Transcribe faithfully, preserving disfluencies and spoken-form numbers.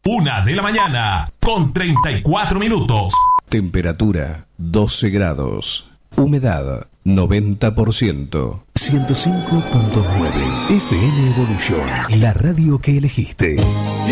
Una de la mañana, con treinta y cuatro minutos. Temperatura doce grados. Humedad noventa por ciento. ciento cinco punto nueve F M Evolución, la radio que elegiste.